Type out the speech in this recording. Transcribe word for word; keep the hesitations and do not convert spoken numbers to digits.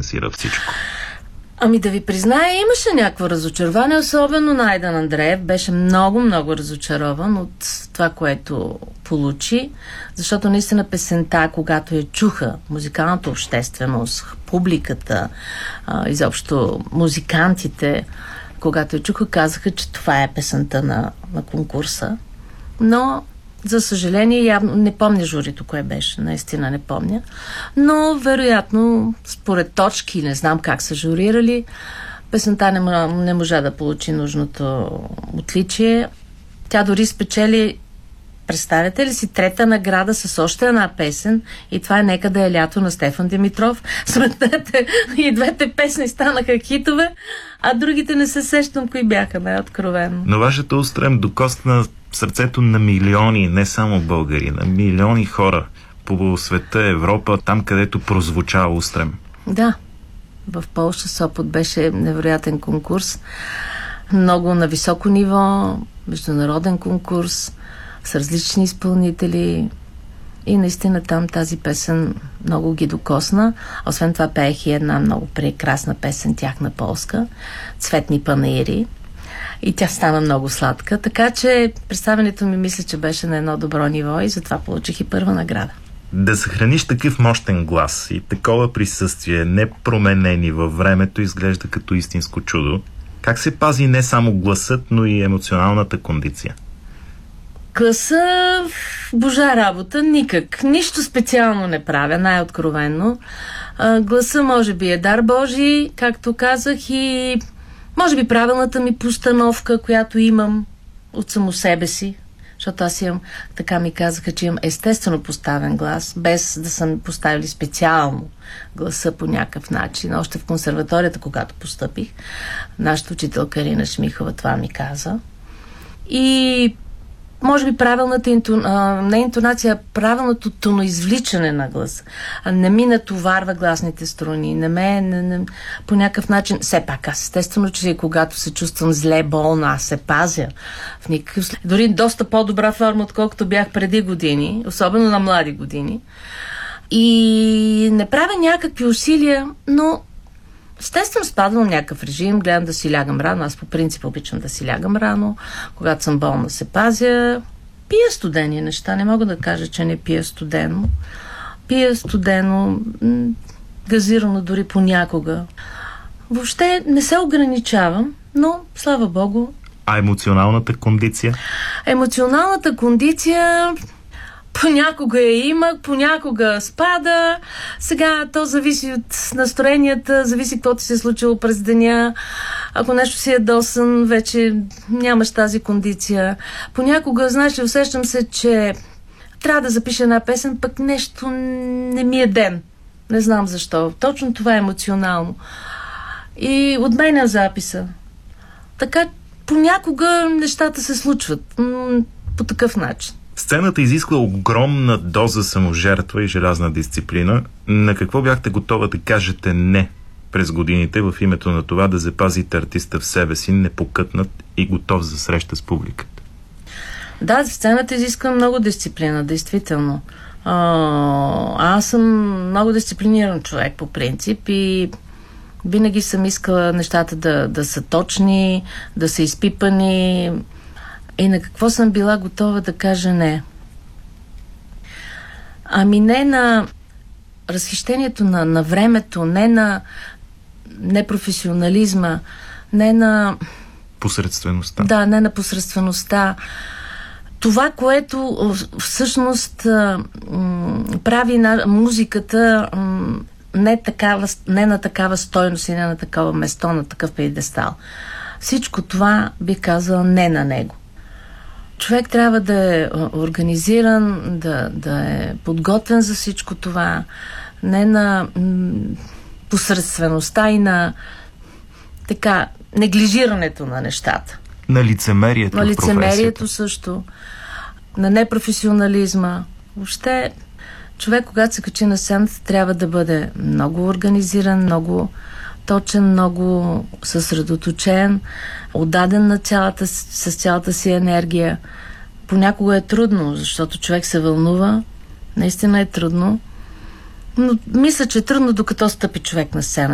компенсира всичко? Ами да ви призная, имаше някакво разочарование, особено Найден Андреев беше много-много разочарован от това, което получи, защото наистина песента, когато я чуха музикалната общественост, публиката, а, изобщо музикантите, когато я чуха, казаха, че това е песента на, на конкурса. Но, за съжаление, явно не помня журито кое беше, наистина не помня. Но, вероятно, според точки, не знам как са журирали, песента не, не можа да получи нужното отличие. Тя дори спечели, представете ли си, трета награда с още една песен и това е "Нека да е лято" на Стефан Димитров. Сметнете, и двете песни станаха хитове, а другите не се сещам кои бяха, най-откровено. Но вашата "Устрем" докосна сърцето на милиони, не само българи, на милиони хора по света, Европа, там където прозвуча "Устрем". Да, в Полша, Сопот беше невероятен конкурс, много на високо ниво, международен конкурс с различни изпълнители и наистина там тази песен много ги докосна. Освен това пеех и една много прекрасна песен, тяхна полска, "Цветни панаири", и тя стана много сладка, така че представянето ми мисля, че беше на едно добро ниво и затова получих и първа награда. Да съхраниш такъв мощен глас и такова присъствие, непроменени във времето, изглежда като истинско чудо. Как се пази не само гласът, но и емоционалната кондиция? Гласа, божа работа, никак. Нищо специално не правя, най-откровенно. А, гласа може би е дар Божий, както казах, и може би правилната ми постановка, която имам от само себе си, защото аз имам, така ми казаха, че имам естествено поставен глас, без да са ми поставили специално гласа по някакъв начин. Още в консерваторията, когато постъпих, нашата учителка Ирина Шмихова това ми каза. И може би правилната интона... не интонация, а правилното тоноизвличане на глас. Не ми натоварва гласните струни, не ме не, не, по някакъв начин. Все пак, аз естествено, че когато се чувствам зле, болна, аз се пазя. В никакъв... Дори доста по-добра форма, отколкото бях преди години, особено на млади години. И не правя някакви усилия, но естествено спадам в някакъв режим, гледам да си лягам рано. Аз по принцип обичам да си лягам рано. Когато съм болна, се пазя. Пия студени неща. Не мога да кажа, че не пия студено. Пия студено, газирано дори понякога. Въобще не се ограничавам, но слава Богу. А емоционалната кондиция? Емоционалната кондиция понякога я има, понякога спада. Сега то зависи от настроенията, зависи какво ти се е случило през деня. Ако нещо си ядосан, вече нямаш тази кондиция. Понякога, знаеш ли, усещам се, че трябва да запиша една песен, пък нещо не ми е ден. Не знам защо. Точно това е емоционално. И отменя записа. Така понякога нещата се случват м- по такъв начин. Сцената изисква огромна доза саможертва и желязна дисциплина. На какво бяхте готова да кажете "не" през годините в името на това да запазите артиста в себе си, непокътнат и готов за среща с публиката? Да, сцената изисква много дисциплина, действително. А, аз съм много дисциплиниран човек по принцип и винаги съм искала нещата да, да са точни, да са изпипани. И на какво съм била готова да кажа "не"? Ами не на разхищението на, на времето, не на непрофесионализма, не на посредствеността. Да, не на посредствеността. Това, което всъщност м- прави на музиката м- не, такава, не на такава стойност и не на такова место, на такъв пиедестал. Всичко това би казала "не" на него. Човек трябва да е организиран, да, да е подготвен за всичко това, не на м- посредствеността и на така неглижирането на нещата. На лицемерието. На лицемерието също. На непрофесионализма. Въобще, човек, когато се качи на сцената, трябва да бъде много организиран, много точен, много съсредоточен, отдаден на цялата, с цялата си енергия. Понякога е трудно, защото човек се вълнува. Наистина е трудно. Но мисля, че е трудно, докато стъпи човек на сцена.